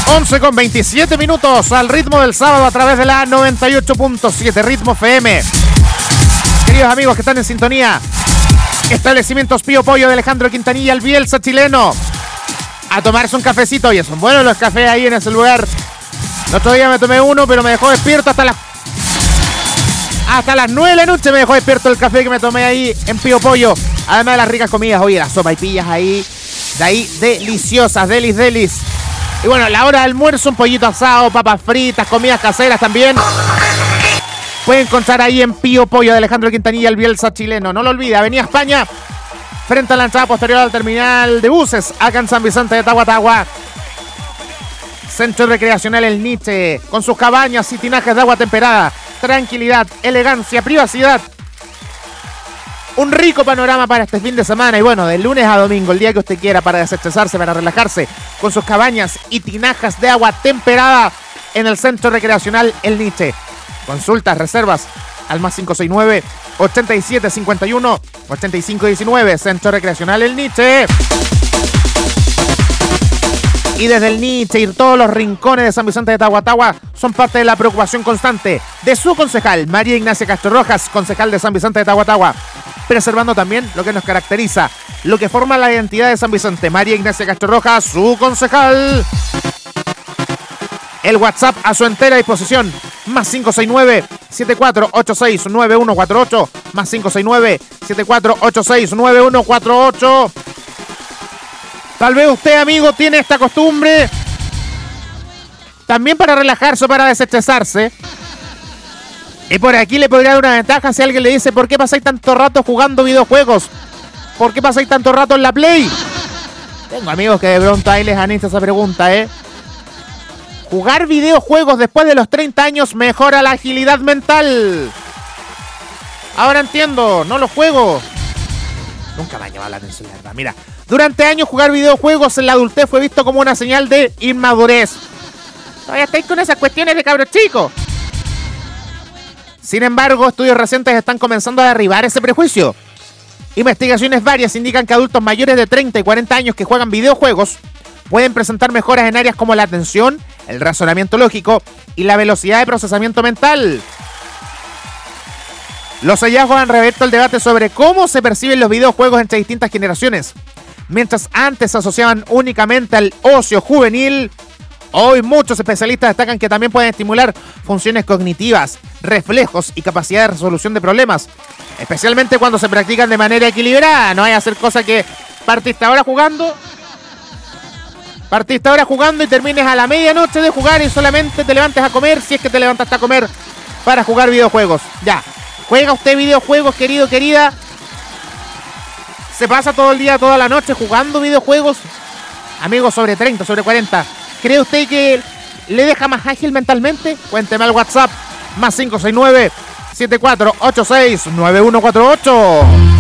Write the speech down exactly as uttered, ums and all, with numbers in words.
once con veintisiete minutos al ritmo del sábado a través de la noventa y ocho punto siete Ritmo F M. Queridos amigos que están en sintonía, Establecimientos Pío Pollo de Alejandro Quintanilla, el Bielsa chileno. A tomarse un cafecito. Oye, son buenos los cafés ahí en ese lugar. El otro día me tomé uno, pero me dejó despierto hasta las... Hasta las nueve de la noche me dejó despierto el café que me tomé ahí en Pío Pollo. Además de las ricas comidas. Oye, las sopaipillas ahí. De ahí, deliciosas, delis, delis. Y bueno, la hora de almuerzo, un pollito asado, papas fritas, comidas caseras también. Pueden encontrar ahí en Pío Pollo de Alejandro Quintanilla, el Bielsa chileno. No lo olvide, Avenida España, frente a la entrada posterior al terminal de buses, acá en San Vicente de Tahuatahua. Centro recreacional El Nietzsche, con sus cabañas y tinajes de agua temperada. Tranquilidad, elegancia, privacidad. Un rico panorama para este fin de semana. Y bueno, de lunes a domingo, el día que usted quiera, para desestresarse, para relajarse, con sus cabañas y tinajas de agua temperada en el Centro Recreacional El Nietzsche. Consultas, reservas al más cinco seis nueve, ochenta y siete cincuenta y uno, ochenta y cinco diecinueve. Centro Recreacional El Nietzsche. Y desde el Nietzsche y todos los rincones de San Vicente de Tahuatahua son parte de la preocupación constante de su concejal, María Ignacia Castro Rojas, concejal de San Vicente de Tahuatahua, preservando también lo que nos caracteriza, lo que forma la identidad de San Vicente. María Ignacia Castro Rojas, su concejal. El WhatsApp a su entera disposición, más cinco seis nueve, siete cuatro ocho seis, nueve uno cuatro ocho, más cinco seis nueve, siete cuatro ocho seis, nueve uno cuatro ocho. Tal vez usted, amigo, tiene esta costumbre también para relajarse o para desestresarse. Y por aquí le podría dar una ventaja si alguien le dice: ¿por qué pasáis tanto rato jugando videojuegos? ¿Por qué pasáis tanto rato en la Play? Tengo amigos que de pronto ahí les han hecho esa pregunta, ¿eh? Jugar videojuegos después de los treinta años mejora la agilidad mental. Ahora entiendo, no los juego. Nunca me ha llamado la atención, la verdad. Mira, durante años jugar videojuegos en la adultez fue visto como una señal de inmadurez. Todavía estáis con esas cuestiones de cabros chicos. Sin embargo, estudios recientes están comenzando a derribar ese prejuicio. Investigaciones varias indican que adultos mayores de treinta y cuarenta años que juegan videojuegos pueden presentar mejoras en áreas como la atención, el razonamiento lógico y la velocidad de procesamiento mental. Los hallazgos han reabierto el debate sobre cómo se perciben los videojuegos entre distintas generaciones. Mientras antes se asociaban únicamente al ocio juvenil, hoy muchos especialistas destacan que también pueden estimular funciones cognitivas, reflejos y capacidad de resolución de problemas, especialmente cuando se practican de manera equilibrada. No hay que hacer cosas que partiste ahora jugando, partiste ahora jugando y termines a la medianoche de jugar y solamente te levantes a comer, si es que te levantaste a comer, para jugar videojuegos. Ya. ¿Juega usted videojuegos, querido, querida? ¿Se pasa todo el día, toda la noche jugando videojuegos? Amigos sobre treinta, sobre cuarenta, ¿cree usted que le deja más ágil mentalmente? Cuénteme al WhatsApp, más cinco seis nueve, siete cuatro ocho seis, nueve uno cuatro ocho.